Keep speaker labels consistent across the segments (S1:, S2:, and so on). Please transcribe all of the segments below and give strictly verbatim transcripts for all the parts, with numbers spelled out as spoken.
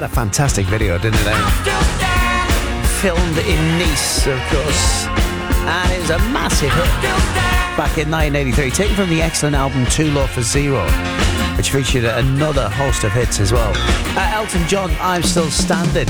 S1: had a fantastic video, didn't it? Eh? Filmed in Nice, of course. And it was a massive hit back in nineteen eighty-three, taken from the excellent album Too Low for Zero, which featured another host of hits as well. Uh, Elton John, I'm Still Standing.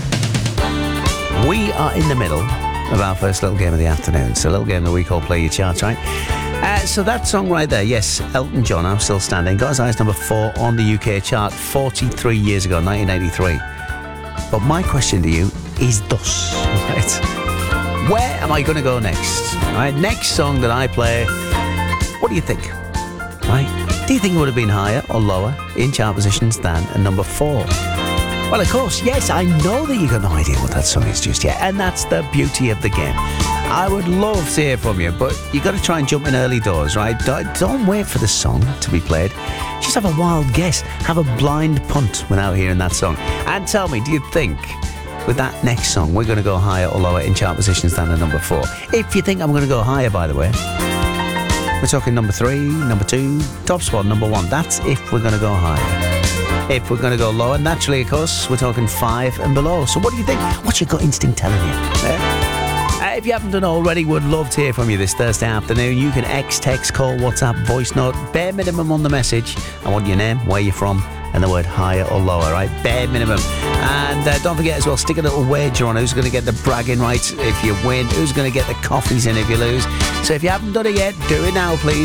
S1: We are in the middle of our first little game of the afternoon. It's a little game that we call Play Your Charts, right? Uh, so that song right there, yes, Elton John, I'm Still Standing, got as high as number four on the U K chart forty-three years ago, nineteen eighty-three. But my question to you is thus, right? Where am I going to go next? Right, next song that I play, what do you think? Right? Do you think it would have been higher or lower in chart positions than a number four? Well, of course, yes, I know that you've got no idea what that song is just yet, and that's the beauty of the game. I would love to hear from you, but you've got to try and jump in early doors, right? Don't wait for the song to be played. Just have a wild guess. Have a blind punt without hearing that song. And tell me, do you think with that next song we're going to go higher or lower in chart positions than the number four? If you think I'm going to go higher, by the way, we're talking number three, number two, top spot, number one. That's if we're going to go higher. If we're going to go lower, naturally, of course, we're talking five and below. So what do you think? What's your gut instinct telling you? Eh? Uh, if you haven't done already, would love to hear from you this Thursday afternoon. You can X, text, call, WhatsApp, voice note. Bare minimum on the message. I want your name, where you're from, and the word higher or lower, right? Bare minimum. And uh, don't forget as well, stick a little wager on who's going to get the bragging rights if you win, who's going to get the coffees in if you lose. So if you haven't done it yet, do it now, please.